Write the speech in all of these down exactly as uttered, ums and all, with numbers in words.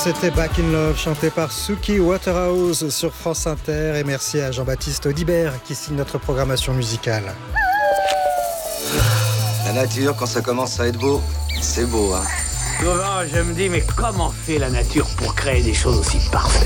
C'était Back in Love, chanté par Suki Waterhouse sur France Inter. Et merci à Jean-Baptiste Audibert qui signe notre programmation musicale. La nature, quand ça commence à être beau, c'est beau, hein. Souvent, je me dis, mais comment fait la nature pour créer des choses aussi parfaites ?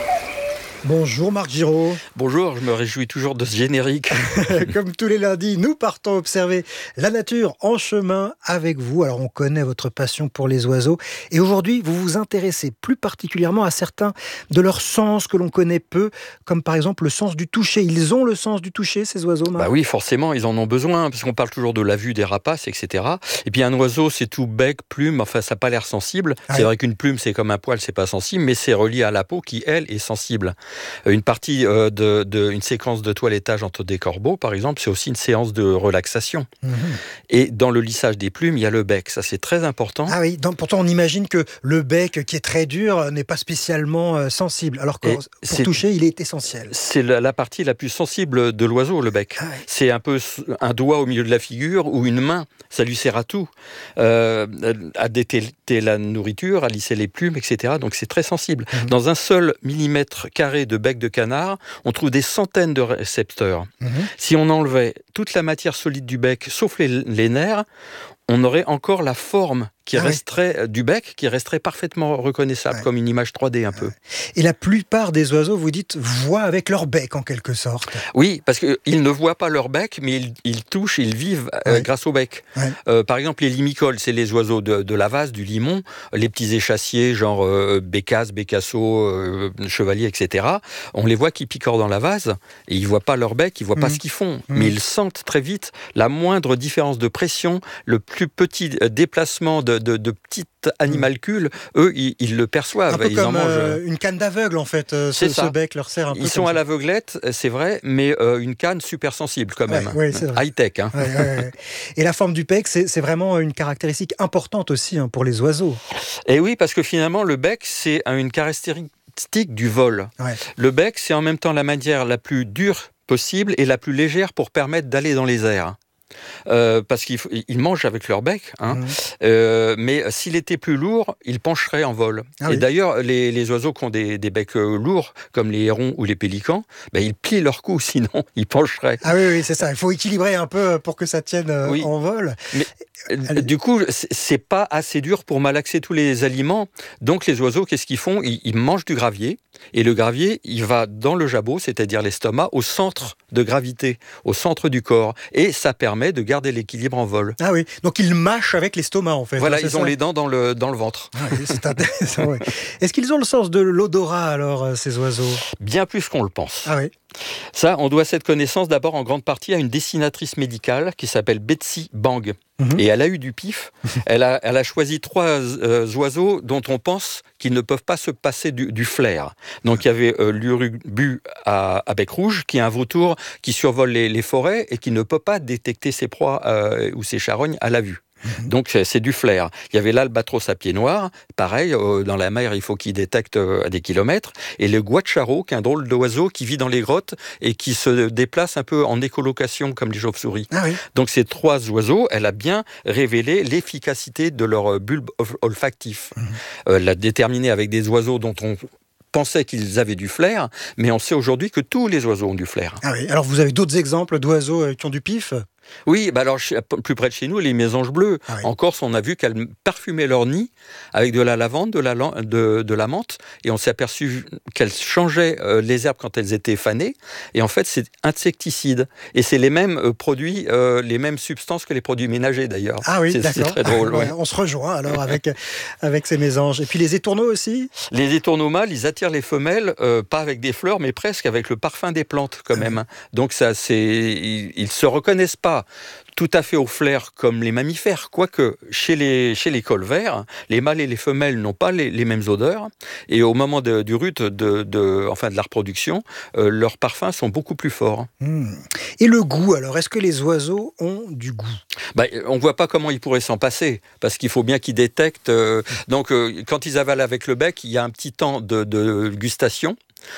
Bonjour Marc Giraud. Bonjour, je me réjouis toujours de ce générique. Comme tous les lundis, nous partons observer la nature en chemin avec vous. Alors on connaît votre passion pour les oiseaux et aujourd'hui vous vous intéressez plus particulièrement à certains de leurs sens que l'on connaît peu, comme par exemple le sens du toucher. Ils ont le sens du toucher, ces oiseaux, Marc ? Bah oui, forcément, ils en ont besoin, parce qu'on parle toujours de la vue des rapaces, et cetera. Et puis un oiseau, c'est tout bec, plume, enfin ça n'a pas l'air sensible. Ah c'est oui. Vrai qu'une plume, c'est comme un poil, c'est pas sensible, mais c'est relié à la peau qui, elle, est sensible. Une partie euh, de, de une séquence de toilettage entre des corbeaux, par exemple, c'est aussi une séance de relaxation. Mmh. Et dans le lissage des plumes, il y a le bec. Ça, c'est très important. Ah oui, donc, pourtant on imagine que le bec, qui est très dur, n'est pas spécialement euh, sensible. Alors que Et pour c'est, toucher, il est essentiel. C'est la, la partie la plus sensible de l'oiseau, le bec. Ah oui. C'est un peu un doigt au milieu de la figure ou une main. Ça lui sert à tout. Euh, à détecter la nourriture, à lisser les plumes, et cetera. Donc c'est très sensible. Mmh. Dans un seul millimètre carré de bec de canard, on trouve des centaines de récepteurs. Mmh. Si on enlevait toute la matière solide du bec, sauf les, les nerfs, on aurait encore la forme qui ah resterait oui. du bec, qui resterait parfaitement reconnaissable, ouais. comme une image trois D un peu. Et la plupart des oiseaux, vous dites, voient avec leur bec en quelque sorte. Oui, parce qu'ils ne voient pas leur bec, mais ils, ils touchent, ils vivent ouais. euh, grâce au bec. Ouais. Euh, par exemple, les limicoles, c'est les oiseaux de, de la vase, du limon, les petits échassiers, genre euh, bécasse, bécasseau, euh, chevalier, et cetera. On les voit qui picorent dans la vase, et ils ne voient pas leur bec, ils ne voient mmh. pas ce qu'ils font, mmh. mais ils sentent très vite la moindre différence de pression, le plus petit déplacement de De, de petites animalcules, eux, ils, ils le perçoivent. Un peu ils comme en mangent. Euh, une canne d'aveugle, en fait. Euh, ce, ce bec leur sert un peu. Ils sont comme à ça. l'aveuglette, c'est vrai, mais euh, une canne super sensible quand même. Ouais, ouais, c'est vrai. High-tech. Hein. Ouais, ouais, ouais. Et la forme du bec, c'est, c'est vraiment une caractéristique importante aussi hein, pour les oiseaux. Et oui, parce que finalement, le bec, c'est une caractéristique du vol. Ouais. Le bec, c'est en même temps la matière la plus dure possible et la plus légère pour permettre d'aller dans les airs. Euh, parce qu'ils ils mangent avec leur bec, hein. mmh. euh, mais s'il était plus lourd, ils pencheraient en vol. Ah et oui. d'ailleurs, les, les oiseaux qui ont des, des becs lourds, comme les hérons ou les pélicans, ben, ils plient leur cou, sinon ils pencheraient. Ah oui, oui, c'est ça. Il faut équilibrer un peu pour que ça tienne euh, oui. en vol. Mais, Allez. Du coup, c'est pas assez dur pour malaxer tous les aliments. Donc les oiseaux, qu'est-ce qu'ils font ? ils, ils mangent du gravier. Et le gravier, il va dans le jabot, c'est-à-dire l'estomac, au centre de gravité, au centre du corps. Et ça permet de garder l'équilibre en vol. Ah oui, donc ils mâchent avec l'estomac en fait. Voilà, hein, ils ça ont les dents dans le, dans le ventre. Ah oui, c'est intéressant, ouais. Est-ce qu'ils ont le sens de l'odorat alors, ces oiseaux ? Bien plus qu'on le pense. Ah oui. Ça, on doit cette connaissance d'abord en grande partie à une dessinatrice médicale qui s'appelle Betsy Bang. Mmh. Et elle a eu du pif. elle, a, elle a choisi trois euh, oiseaux dont on pense qu'ils ne peuvent pas se passer du, du flair. Donc il y avait euh, l'urubu à, à bec rouge, qui est un vautour qui survole les, les forêts et qui ne peut pas détecter ses proies euh, ou ses charognes à la vue. Mmh. Donc c'est, c'est du flair. Il y avait l'albatros à pied noir, pareil, euh, dans la mer il faut qu'il détecte euh, à des kilomètres, et le guacharo, qui est un drôle d'oiseau qui vit dans les grottes et qui se déplace un peu en écolocation comme les chauves-souris. Ah oui. Donc ces trois oiseaux, elle a bien révélé l'efficacité de leur bulbe olfactif. Mmh. Euh, elle l'a déterminé avec des oiseaux dont on pensait qu'ils avaient du flair, mais on sait aujourd'hui que tous les oiseaux ont du flair. Ah oui. Alors vous avez d'autres exemples d'oiseaux qui ont du pif ? Oui, bah alors plus près de chez nous, les mésanges bleues. Ah oui. En Corse, on a vu qu'elles parfumaient leur nid avec de la lavande, de la, de, de la menthe, et on s'est aperçu qu'elles changeaient euh, les herbes quand elles étaient fanées. Et en fait, c'est insecticide. Et c'est les mêmes euh, produits, euh, les mêmes substances que les produits ménagers d'ailleurs. Ah oui, c'est, d'accord. C'est très drôle. Ouais, ouais. On se rejoint alors avec, avec ces mésanges. Et puis les étourneaux aussi ? Les étourneaux mâles, ils attirent les femelles, euh, pas avec des fleurs, mais presque avec le parfum des plantes quand même. Donc ça, c'est, ils, ils se reconnaissent pas tout à fait au flair comme les mammifères, quoique chez les, chez les colverts, les mâles et les femelles n'ont pas les, les mêmes odeurs, et au moment de, du rut, de, de, enfin de la reproduction, euh, leurs parfums sont beaucoup plus forts. Mmh. Et le goût, alors, est-ce que les oiseaux ont du goût ? bah, On ne voit pas comment ils pourraient s'en passer, parce qu'il faut bien qu'ils détectent. Euh, donc, euh, quand ils avalent avec le bec, il y a un petit temps de, de gustation.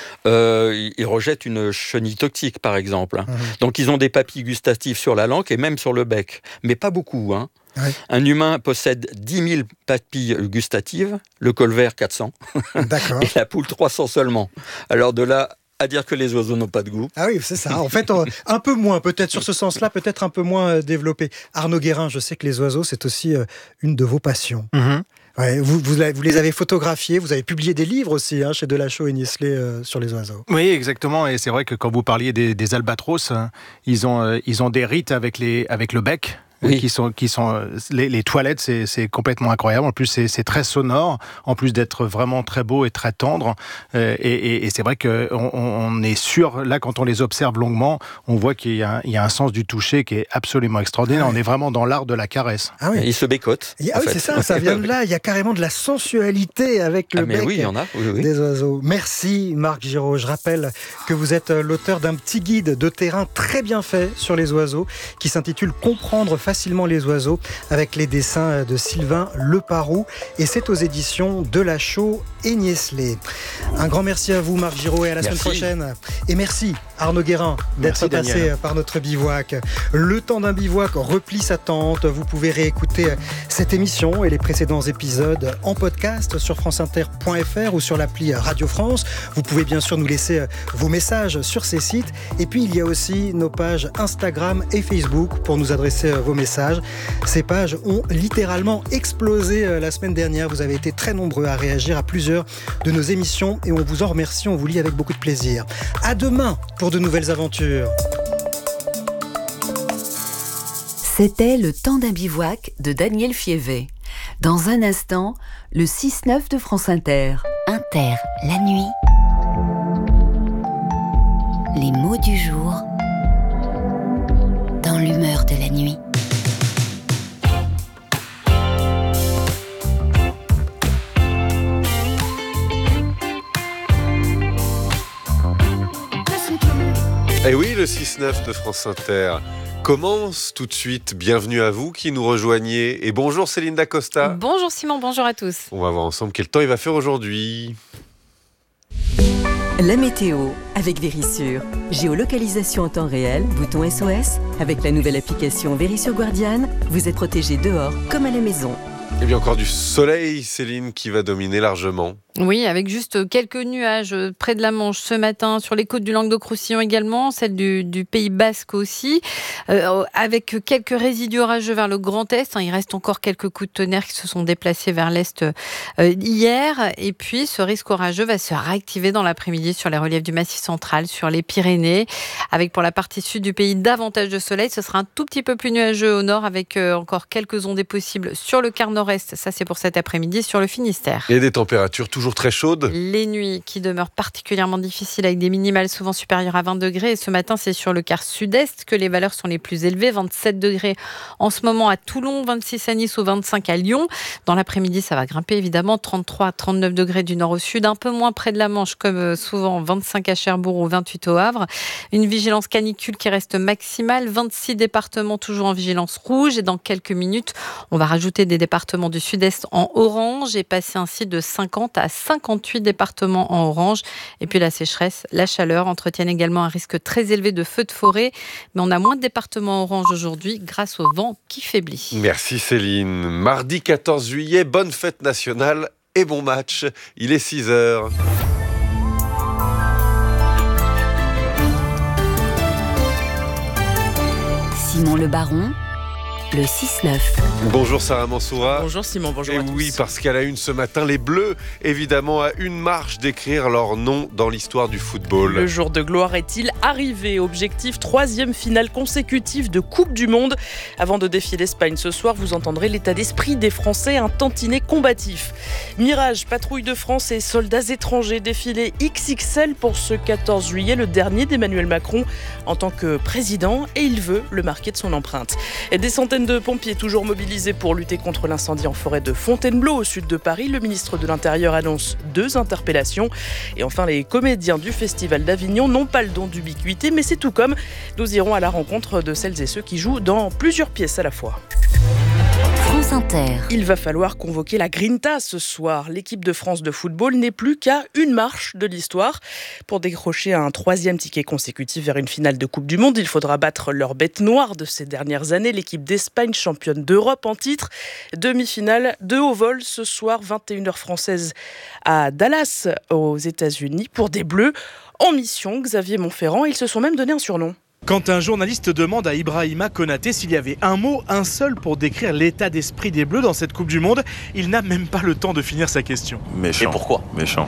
Euh, ils rejettent une chenille toxique, par exemple. Mmh. Donc, ils ont des papilles gustatives sur la langue et même sur le bec, mais pas beaucoup. Hein. Ouais. Un humain possède dix mille papilles gustatives, le colvert quatre cents, D'accord. et la poule trois cents seulement. Alors de là à dire que les oiseaux n'ont pas de goût. Ah oui, c'est ça. En fait, on- un peu moins, peut-être sur ce sens-là, peut-être un peu moins euh, développé. Arnaud Guérin, je sais que les oiseaux, c'est aussi euh, une de vos passions. Mm-hmm. Ouais, vous, vous, la- vous les avez photographiés, vous avez publié des livres aussi hein, chez Delachaux et Niestlé euh, sur les oiseaux. Oui, exactement. Et c'est vrai que quand vous parliez des, des albatros, hein, ils ont, euh, ils ont des rites avec, les, avec le bec. Oui. Qui sont, qui sont, euh, les, les toilettes, c'est, c'est complètement incroyable. En plus, c'est, c'est très sonore, en plus d'être vraiment très beau et très tendre. Euh, et, et, et c'est vrai qu'on on est sûr, là, quand on les observe longuement, on voit qu'il y a, un, il y a un sens du toucher qui est absolument extraordinaire. Ah ouais. On est vraiment dans l'art de la caresse. Ah oui, Ils se bécotent. Il y a- en ah oui fait. c'est ça, ça vient de là. Il y a carrément de la sensualité avec le Ah, mais bec oui, il y en a. Oui, oui. des oiseaux. Merci Marc Giraud. Je rappelle que vous êtes l'auteur d'un petit guide de terrain très bien fait sur les oiseaux qui s'intitule « Comprendre facilement les oiseaux » avec les dessins de Sylvain Leparoux. Et c'est aux éditions Delachaux et Niestlé. Un grand merci à vous Marc Giraud et à la Merci. semaine prochaine. Et merci Arnaud Guérin d'être Merci, passé Daniel. par notre bivouac. Le temps d'un bivouac replie sa tente. Vous pouvez réécouter cette émission et les précédents épisodes en podcast sur franceinter point f r ou sur l'appli Radio France. Vous pouvez bien sûr nous laisser vos messages sur ces sites. Et puis il y a aussi nos pages Instagram et Facebook pour nous adresser vos messages. Ces pages ont littéralement explosé la semaine dernière. Vous avez été très nombreux à réagir à plusieurs de nos émissions et on vous en remercie. On vous lit avec beaucoup de plaisir. À demain pour de nouvelles aventures. C'était Le temps d'un bivouac de Daniel Fievé. Dans un instant, le six neuf de France Inter. Inter, la nuit. Les mots du jour dans l'humeur de la nuit. Et oui, le six neuf de France Inter commence tout de suite. Bienvenue à vous qui nous rejoignez. Et bonjour Céline Dacosta. Bonjour Simon, bonjour à tous. On va voir ensemble quel temps il va faire aujourd'hui. La météo avec Vérissure. Géolocalisation en temps réel, bouton S O S. Avec la nouvelle application Vérissure Guardian, vous êtes protégé dehors comme à la maison. Et bien encore du soleil, Céline, qui va dominer largement. Oui, avec juste quelques nuages près de la Manche ce matin, sur les côtes du Languedoc-Roussillon également, celle du, du Pays Basque aussi, euh, avec quelques résidus orageux vers le Grand Est. Hein, il reste encore quelques coups de tonnerre qui se sont déplacés vers l'Est euh, hier. Et puis, ce risque orageux va se réactiver dans l'après-midi sur les reliefs du Massif central, sur les Pyrénées, avec pour la partie sud du pays davantage de soleil. Ce sera un tout petit peu plus nuageux au nord, avec euh, encore quelques ondées possibles sur le quart nord-est. Ça, c'est pour cet après-midi, sur le Finistère. Et des températures toujours très chaudes. Les nuits qui demeurent particulièrement difficiles avec des minimales souvent supérieures à vingt degrés. Et ce matin, c'est sur le quart sud-est que les valeurs sont les plus élevées. vingt-sept degrés en ce moment à Toulon, vingt-six à Nice ou vingt-cinq à Lyon. Dans l'après-midi, ça va grimper évidemment. trente-trois à trente-neuf degrés du nord au sud. Un peu moins près de la Manche, comme souvent vingt-cinq à Cherbourg ou vingt-huit au Havre. Une vigilance canicule qui reste maximale. vingt-six départements toujours en vigilance rouge. Et dans quelques minutes, on va rajouter des départements du sud-est en orange et passer ainsi de cinquante à cinquante-huit départements en orange. Et puis la sécheresse, la chaleur entretiennent également un risque très élevé de feux de forêt. Mais on a moins de départements en orange aujourd'hui grâce au vent qui faiblit. Merci Céline. Mardi quatorze juillet, bonne fête nationale et bon match. Il est six heures. Simon Le Baron, le six neuf. Bonjour Sarah Mansoura. Bonjour Simon, bonjour Et à tous. oui, parce qu'à la une ce matin, les Bleus, évidemment, à une marche d'écrire leur nom dans l'histoire du football. Le jour de gloire est-il arrivé? Objectif, troisième finale consécutive de Coupe du Monde. Avant de défier l'Espagne ce soir, vous entendrez l'état d'esprit des Français, un tantinet combatif. Mirage, patrouille de France et soldats étrangers, défilé X X L pour ce quatorze juillet, le dernier d'Emmanuel Macron en tant que président, et il veut le marquer de son empreinte. Et des centaines de pompiers toujours mobilisés pour lutter contre l'incendie en forêt de Fontainebleau au sud de Paris. Le ministre de l'Intérieur annonce deux interpellations. Et enfin, les comédiens du Festival d'Avignon n'ont pas le don d'ubiquité, mais c'est tout comme. Nous irons à la rencontre de celles et ceux qui jouent dans plusieurs pièces à la fois. France France Inter. Il va falloir convoquer la Grinta ce soir. L'équipe de France de football n'est plus qu'à une marche de l'histoire. Pour décrocher un troisième ticket consécutif vers une finale de Coupe du Monde, il faudra battre leur bête noire de ces dernières années, l'équipe d'Espagne, championne d'Europe en titre. Demi-finale de haut vol ce soir, vingt et une heures françaises à Dallas, aux États-Unis, pour des Bleus en mission. Xavier Montferrand, ils se sont même donné un surnom. Quand un journaliste demande à Ibrahima Konaté s'il y avait un mot, un seul, pour décrire l'état d'esprit des Bleus dans cette Coupe du Monde, il n'a même pas le temps de finir sa question. Méchant. Et pourquoi ? Méchant.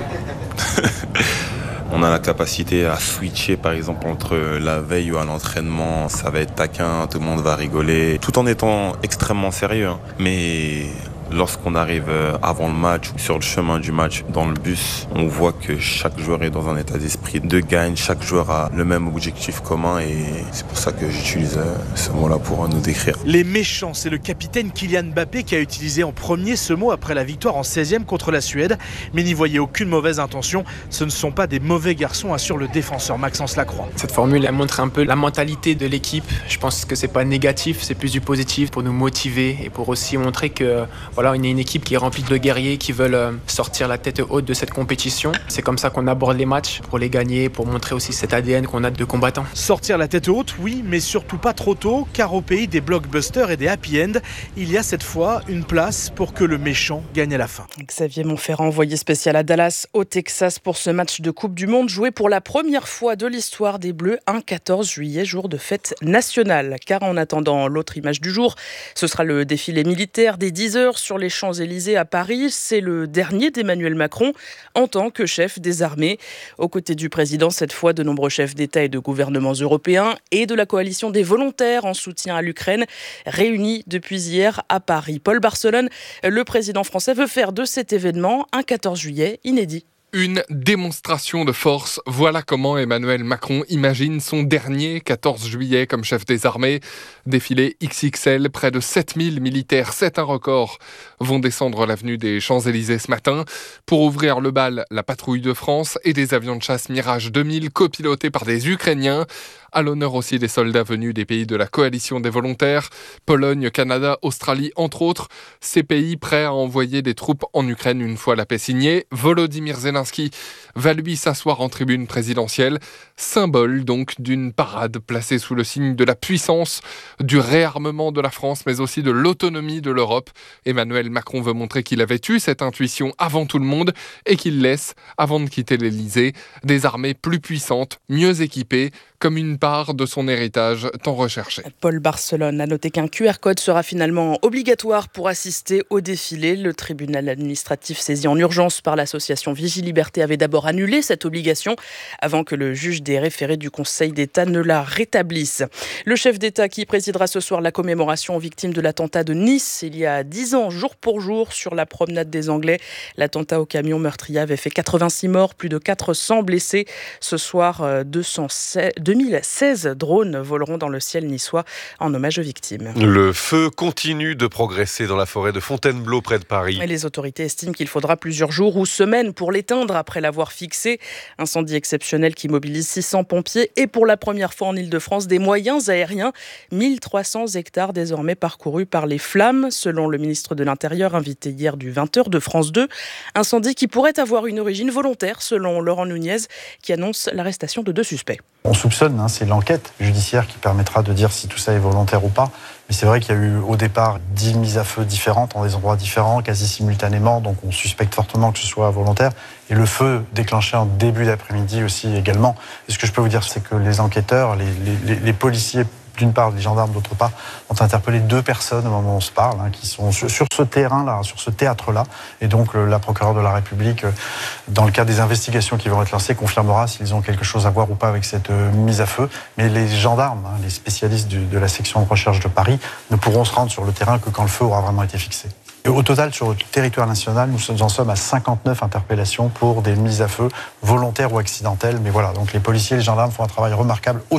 On a la capacité à switcher par exemple entre la veille ou à l'entraînement, ça va être taquin, tout le monde va rigoler, tout en étant extrêmement sérieux. Mais lorsqu'on arrive avant le match ou sur le chemin du match, dans le bus, on voit que chaque joueur est dans un état d'esprit de gagne, chaque joueur a le même objectif commun et c'est pour ça que j'utilise ce mot-là pour nous décrire. Les méchants, c'est le capitaine Kylian Mbappé qui a utilisé en premier ce mot après la victoire en seizième contre la Suède. Mais n'y voyez aucune mauvaise intention, ce ne sont pas des mauvais garçons, assure le défenseur Maxence Lacroix. Cette formule, elle montre un peu la mentalité de l'équipe. Je pense que c'est pas négatif, c'est plus du positif pour nous motiver et pour aussi montrer que voilà, on est une équipe qui est remplie de guerriers qui veulent sortir la tête haute de cette compétition. C'est comme ça qu'on aborde les matchs, pour les gagner, pour montrer aussi cet A D N qu'on a de combattants. Sortir la tête haute, oui, mais surtout pas trop tôt, car au pays des blockbusters et des happy end, il y a cette fois une place pour que le méchant gagne à la fin. Xavier Montferrand, envoyé spécial à Dallas, au Texas, pour ce match de Coupe du Monde, joué pour la première fois de l'histoire des Bleus, un quatorze juillet, jour de fête nationale. Car en attendant l'autre image du jour, ce sera le défilé militaire des dix heures sur les Champs-Élysées à Paris. C'est le dernier d'Emmanuel Macron en tant que chef des armées. Aux côtés du président, cette fois, de nombreux chefs d'État et de gouvernements européens et de la coalition des volontaires en soutien à l'Ukraine, réunis depuis hier à Paris. Paul Barcelone, le président français, veut faire de cet événement un quatorze juillet inédit. Une démonstration de force, voilà comment Emmanuel Macron imagine son dernier quatorze juillet comme chef des armées. Défilé X X L, près de sept mille militaires, c'est un record, vont descendre l'avenue des Champs-Élysées ce matin. Pour ouvrir le bal, la patrouille de France et des avions de chasse Mirage deux mille copilotés par des Ukrainiens. À l'honneur aussi des soldats venus des pays de la coalition des volontaires, Pologne, Canada, Australie, entre autres. Ces pays prêts à envoyer des troupes en Ukraine une fois la paix signée. Volodymyr Zelensky va lui s'asseoir en tribune présidentielle. Symbole donc d'une parade placée sous le signe de la puissance, du réarmement de la France, mais aussi de l'autonomie de l'Europe. Emmanuel Macron veut montrer qu'il avait eu cette intuition avant tout le monde et qu'il laisse, avant de quitter l'Élysée, des armées plus puissantes, mieux équipées, comme une part de son héritage tant recherché. Paul Barcelone a noté qu'un Q R code sera finalement obligatoire pour assister au défilé. Le tribunal administratif saisi en urgence par l'association Vigiliberté avait d'abord annulé cette obligation avant que le juge des référés du Conseil d'État ne la rétablisse. Le chef d'État qui présidera ce soir la commémoration aux victimes de l'attentat de Nice il y a dix ans, jour pour jour, sur la promenade des Anglais. L'attentat au camion meurtrier avait fait quatre-vingt-six morts, plus de quatre cents blessés. Ce soir, deux cent seize deux mille seize drones voleront dans le ciel niçois en hommage aux victimes. Le feu continue de progresser dans la forêt de Fontainebleau près de Paris. Et les autorités estiment qu'il faudra plusieurs jours ou semaines pour l'éteindre après l'avoir fixé. Incendie exceptionnel qui mobilise six cents pompiers et pour la première fois en Ile-de-France des moyens aériens. mille trois cents hectares désormais parcourus par les flammes, selon le ministre de l'Intérieur invité hier du vingt heures de France deux. Incendie qui pourrait avoir une origine volontaire selon Laurent Nunez qui annonce l'arrestation de deux suspects. On soupçonne, hein, c'est l'enquête judiciaire qui permettra de dire si tout ça est volontaire ou pas. Mais c'est vrai qu'il y a eu au départ dix mises à feu différentes en des endroits différents, quasi simultanément. Donc on suspecte fortement que ce soit volontaire. Et le feu déclenché en début d'après-midi aussi également. Et ce que je peux vous dire, c'est que les enquêteurs, les, les, les policiers, d'une part, les gendarmes, d'autre part, ont interpellé deux personnes au moment où on se parle, hein, qui sont sur, sur ce terrain-là, sur ce théâtre-là. Et donc, euh, la procureure de la République, euh, dans le cadre des investigations qui vont être lancées, confirmera s'ils ont quelque chose à voir ou pas avec cette euh, mise à feu. Mais les gendarmes, hein, les spécialistes du, de la section de recherche de Paris, ne pourront se rendre sur le terrain que quand le feu aura vraiment été fixé. Et au total, sur le territoire national, nous en sommes à cinquante-neuf interpellations pour des mises à feu volontaires ou accidentelles. Mais voilà, donc les policiers et les gendarmes font un travail remarquable aussi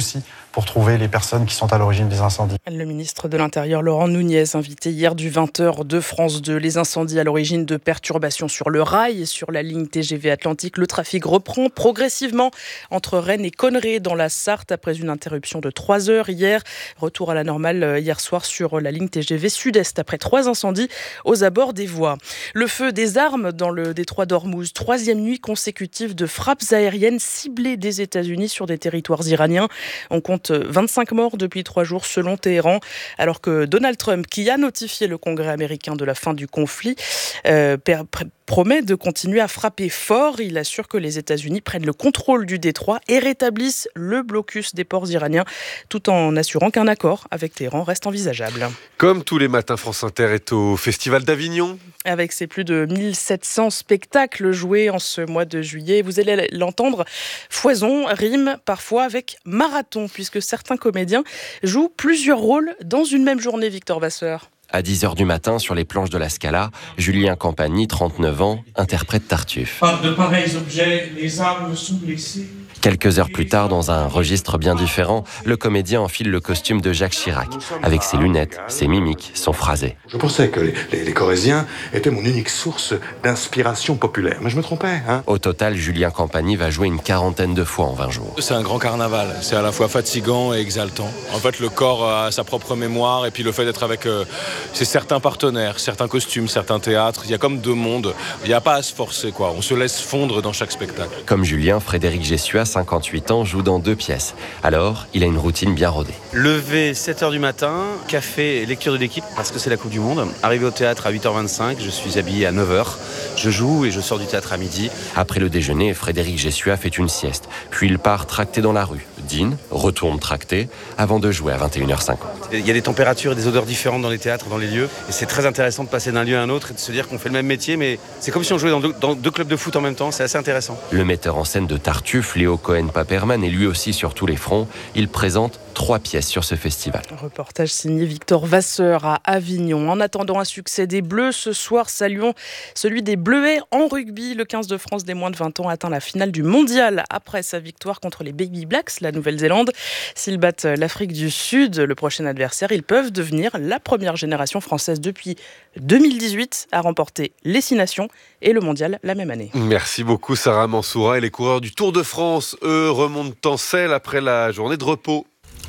pour trouver les personnes qui sont à l'origine des incendies. Le ministre de l'Intérieur Laurent Nunez, invité hier du vingt heures de France deux. Les incendies à l'origine de perturbations sur le rail et sur la ligne T G V Atlantique. Le trafic reprend progressivement entre Rennes et Conneré dans la Sarthe après une interruption de trois heures hier. Retour à la normale hier soir sur la ligne T G V Sud-Est après trois incendies aux abords des voies. Le feu des armes dans le détroit d'Ormuz. Troisième nuit consécutive de frappes aériennes ciblées des États-Unis sur des territoires iraniens. On compte vingt-cinq morts depuis trois jours selon Téhéran, alors que Donald Trump, qui a notifié le Congrès américain de la fin du conflit, euh, per- promet de continuer à frapper fort. Il assure que les États-Unis prennent le contrôle du détroit et rétablissent le blocus des ports iraniens, tout en assurant qu'un accord avec Téhéran reste envisageable. Comme tous les matins, France Inter est au Festival d'Avignon. Avec ses plus de mille sept cents spectacles joués en ce mois de juillet, vous allez l'entendre, foison rime parfois avec marathon, puisque certains comédiens jouent plusieurs rôles dans une même journée, Victor Vasseur. À dix heures du matin, sur les planches de la Scala, Julien Campagny, trente-neuf ans, interprète Tartuffe. Par de pareils objets, les âmes sont blessées. Quelques heures plus tard, dans un registre bien différent, le comédien enfile le costume de Jacques Chirac, avec ses lunettes, ses mimiques, son phrasé. Je pensais que les, les, les Corésiens étaient mon unique source d'inspiration populaire, mais je me trompais. Hein. Au total, Julien Campagny va jouer une quarantaine de fois en vingt jours. C'est un grand carnaval, c'est à la fois fatigant et exaltant. En fait, le corps a sa propre mémoire, et puis le fait d'être avec euh, c'est certains partenaires, certains costumes, certains théâtres, il y a comme deux mondes, il n'y a pas à se forcer, quoi. On se laisse fondre dans chaque spectacle. Comme Julien, Frédéric Gessua, cinquante-huit ans, joue dans deux pièces. Alors, il a une routine bien rodée. Lever sept heures du matin, café, lecture de l'équipe, parce que c'est la Coupe du Monde. Arrivé au théâtre à huit heures vingt-cinq, je suis habillé à neuf heures. Je joue et je sors du théâtre à midi. Après le déjeuner, Frédéric Gessua fait une sieste. Puis il part tracter dans la rue, dîne, retourne tracter, avant de jouer à vingt et une heures cinquante. Il y a des températures et des odeurs différentes dans les théâtres, dans les lieux. Et c'est très intéressant de passer d'un lieu à un autre et de se dire qu'on fait le même métier, mais c'est comme si on jouait dans deux, dans deux clubs de foot en même temps. C'est assez intéressant. Le metteur en scène de Tartuffe, Léo Cohen-Paperman, est lui aussi sur tous les fronts. Il présente trois pièces sur ce festival. Un reportage signé Victor Vasseur à Avignon. En attendant un succès des Bleus, ce soir, saluons celui des Bleuets en rugby. Le quinze de France des moins de vingt ans atteint la finale du mondial après sa victoire contre les Baby Blacks, la Nouvelle-Zélande. S'ils battent l'Afrique du Sud, le prochain adversaire, ils peuvent devenir la première génération française depuis deux mille dix-huit à remporter les Six Nations et le mondial la même année. Merci beaucoup Sarah Mansoura. Et les coureurs du Tour de France, eux, remontent en selle après la journée de repos.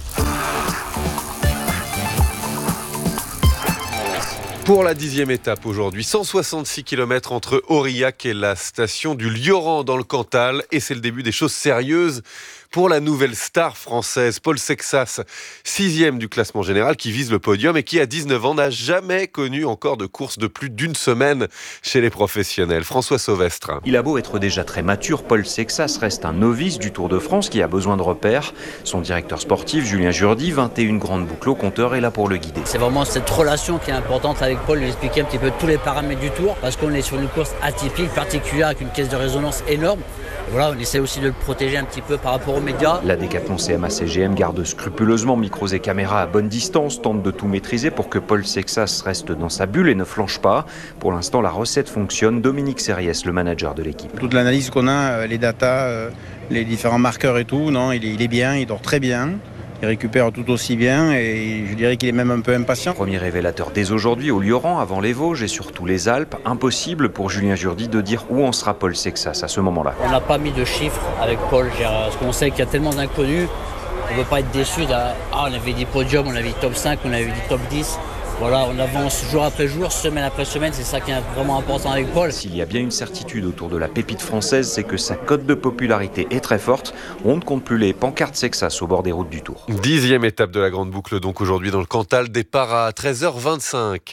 Pour la dixième étape aujourd'hui, cent soixante-six kilomètres entre Aurillac et la station du Lioran dans le Cantal. Et c'est le début des choses sérieuses pour la nouvelle star française, Paul Sexas, sixième du classement général, qui vise le podium et qui, à dix-neuf ans, n'a jamais connu encore de course de plus d'une semaine chez les professionnels. François Sauvestre. Il a beau être déjà très mature, Paul Sexas reste un novice du Tour de France qui a besoin de repères. Son directeur sportif, Julien Jurdy, vingt et une grandes boucles au compteur, est là pour le guider. C'est vraiment cette relation qui est importante avec Paul, lui expliquer un petit peu tous les paramètres du Tour, parce qu'on est sur une course atypique, particulière, avec une caisse de résonance énorme. Voilà, on essaie aussi de le protéger un petit peu par rapport aux médias. La Décathlon C M A C G M garde scrupuleusement micros et caméras à bonne distance, tente de tout maîtriser pour que Paul Sexas reste dans sa bulle et ne flanche pas. Pour l'instant, la recette fonctionne. Dominique Serriès, le manager de l'équipe. Toute l'analyse qu'on a, les datas, les différents marqueurs et tout, non, il est, il est bien, il dort très bien. Il récupère tout aussi bien et je dirais qu'il est même un peu impatient. Premier révélateur dès aujourd'hui au Lioran, avant les Vosges et surtout les Alpes. Impossible pour Julien Jurdy de dire où en sera Paul Sexas à ce moment-là. On n'a pas mis de chiffres avec Paul, parce qu'on sait qu'il y a tellement d'inconnus. On ne veut pas être déçu. Ah, on avait dit podium, on avait dit top cinq, on avait dit top dix. Voilà, on avance jour après jour, semaine après semaine, c'est ça qui est vraiment important avec Paul. S'il y a bien une certitude autour de la pépite française, c'est que sa cote de popularité est très forte. On ne compte plus les pancartes Sexas au bord des routes du Tour. Dixième étape de la grande boucle donc aujourd'hui dans le Cantal, départ à treize heures vingt-cinq.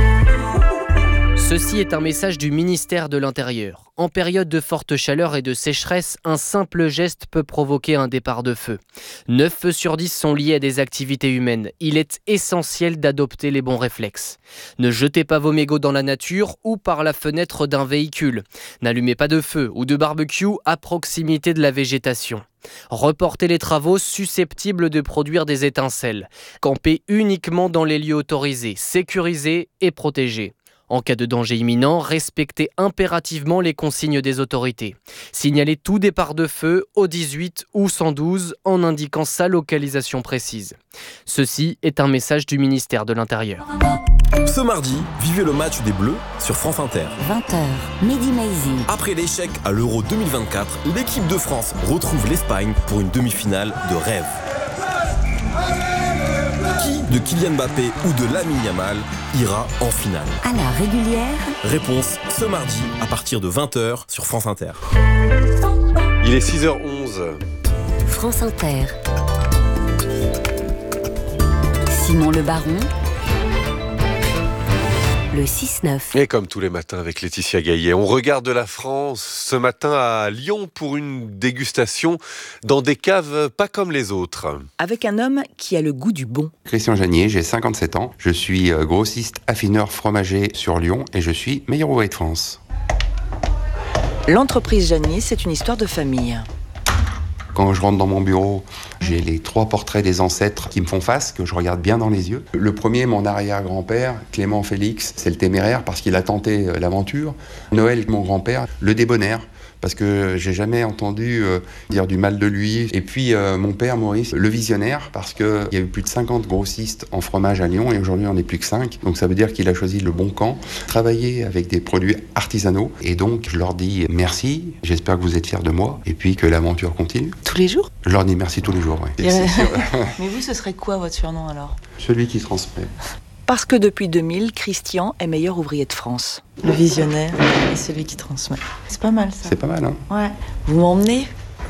Ceci est un message du ministère de l'Intérieur. En période de forte chaleur et de sécheresse, un simple geste peut provoquer un départ de feu. neuf feux sur dix sont liés à des activités humaines. Il est essentiel d'adopter les bons réflexes. Ne jetez pas vos mégots dans la nature ou par la fenêtre d'un véhicule. N'allumez pas de feu ou de barbecue à proximité de la végétation. Reportez les travaux susceptibles de produire des étincelles. Campez uniquement dans les lieux autorisés, sécurisés et protégés. En cas de danger imminent, respectez impérativement les consignes des autorités. Signalez tout départ de feu au dix-huit ou cent douze en indiquant sa localisation précise. Ceci est un message du ministère de l'Intérieur. Ce mardi, vivez le match des Bleus sur France Inter. vingt heures, Mehdi Maizi. Après l'échec à l'Euro deux mille vingt-quatre, l'équipe de France retrouve l'Espagne pour une demi-finale de rêve. Qui de Kylian Mbappé ou de Lamine Yamal ira en finale? À la régulière. Réponse ce mardi à partir de vingt heures sur France Inter. Il est six heures onze. France Inter. Simon Le Baron. Le six neuf. Et comme tous les matins avec Laetitia Gaillet, on regarde la France ce matin à Lyon pour une dégustation dans des caves pas comme les autres. Avec un homme qui a le goût du bon. Christian Janier, j'ai cinquante-sept ans, je suis grossiste affineur fromager sur Lyon et je suis meilleur ouvrier de France. L'entreprise Janier, c'est une histoire de famille. Quand je rentre dans mon bureau, j'ai les trois portraits des ancêtres qui me font face, que je regarde bien dans les yeux. Le premier, mon arrière-grand-père, Clément Félix, c'est le téméraire parce qu'il a tenté l'aventure. Noël, mon grand-père, le débonnaire, parce que j'ai jamais entendu euh, dire du mal de lui. Et puis euh, mon père, Maurice, le visionnaire, parce qu'il y a eu plus de cinquante grossistes en fromage à Lyon et aujourd'hui on n'est plus que cinq. Donc ça veut dire qu'il a choisi le bon camp, travailler avec des produits artisanaux. Et donc je leur dis merci, j'espère que vous êtes fiers de moi et puis que l'aventure continue. Tous les jours ? Je leur dis merci tous les jours, oui. Mais vous, ce serait quoi votre surnom alors ? Celui qui transmet. Parce que depuis deux mille, Christian est meilleur ouvrier de France. Le visionnaire et celui qui transmet. C'est pas mal ça. C'est pas mal, hein ? Ouais. Vous m'emmenez ?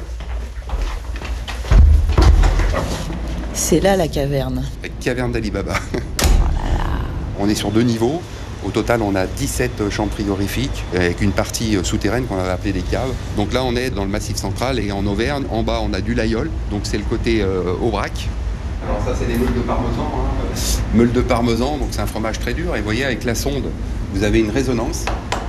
C'est là la caverne. La caverne d'Ali Baba. Oh là là. On est sur deux niveaux. Au total, on a dix-sept chambres frigorifiques avec une partie souterraine qu'on avait appelée des caves. Donc là, on est dans le Massif central et en Auvergne. En bas, on a du Laïol. Donc c'est le côté euh, Aubrac. Alors ça, c'est des meules de parmesan. Hein. Meules de parmesan, donc c'est un fromage très dur. Et vous voyez, avec la sonde, vous avez une résonance.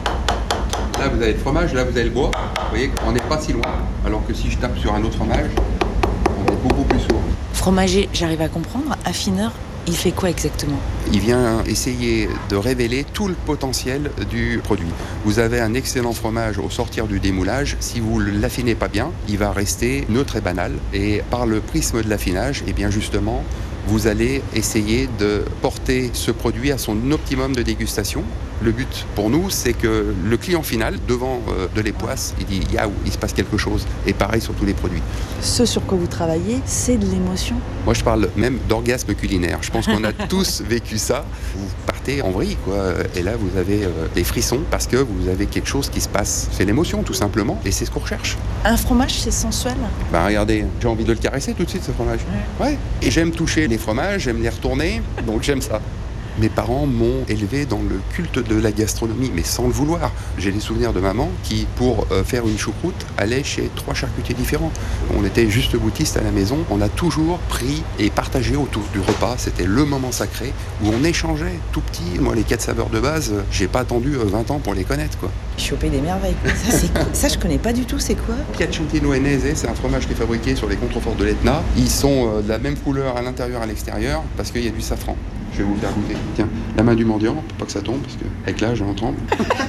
Là, vous avez le fromage, là, vous avez le bois. Vous voyez qu'on n'est pas si loin. Alors que si je tape sur un autre fromage, on est beaucoup plus sourd. Fromager, j'arrive à comprendre. Affineur, il fait quoi exactement ? Il vient essayer de révéler tout le potentiel du produit. Vous avez un excellent fromage au sortir du démoulage. Si vous ne l'affinez pas bien, il va rester neutre et banal. Et par le prisme de l'affinage, eh bien justement, vous allez essayer de porter ce produit à son optimum de dégustation. Le but pour nous, c'est que le client final, devant euh, de l'époisse, il dit « Yaou, il se passe quelque chose ». Et pareil sur tous les produits. Ce sur quoi vous travaillez, c'est de l'émotion ? Moi, je parle même d'orgasme culinaire. Je pense qu'on a tous vécu ça. Vous partez en vrille, quoi. Et là, vous avez euh, des frissons parce que vous avez quelque chose qui se passe. C'est l'émotion, tout simplement. Et c'est ce qu'on recherche. Un fromage, c'est sensuel ? Ben, regardez, j'ai envie de le caresser tout de suite, ce fromage. Ouais. ouais. Et j'aime toucher les fromages, j'aime les retourner. Donc, j'aime ça. Mes parents m'ont élevé dans le culte de la gastronomie, mais sans le vouloir. J'ai des souvenirs de maman qui, pour euh, faire une choucroute, allait chez trois charcutiers différents. On était juste boutistes à la maison. On a toujours pris et partagé autour du repas. C'était le moment sacré où on échangeait tout petit. Moi, les quatre saveurs de base, j'ai pas attendu vingt ans pour les connaître, quoi. Choper des merveilles. Ça, c'est quoi ? Ça, je connais pas du tout. C'est quoi ? Piacentino Enese, c'est un fromage qui est fabriqué sur les contreforts de l'Etna. Ils sont euh, de la même couleur à l'intérieur et à l'extérieur parce qu'il y a du safran. Je vais vous le faire goûter. Tiens, la main du mendiant, pour pas que ça tombe, parce qu'avec l'âge, on tremble.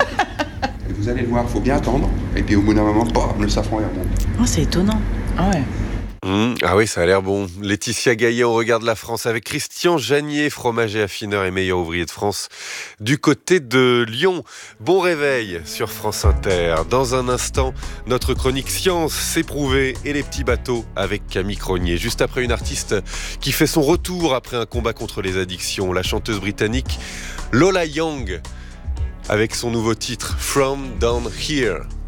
Et vous allez le voir, il faut bien attendre. Et puis au bout d'un moment, bam, le safran est remonte. Oh, c'est étonnant. Ah ouais. Mmh, ah oui, ça a l'air bon. Laetitia Gaillet, on regarde la France avec Christian Janier, fromager affineur et meilleur ouvrier de France, du côté de Lyon. Bon réveil sur France Inter. Dans un instant, notre chronique Science, c'est prouvé et les petits bateaux avec Camille Cronier. Juste après une artiste qui fait son retour après un combat contre les addictions, la chanteuse britannique Lola Young, avec son nouveau titre From Down Here.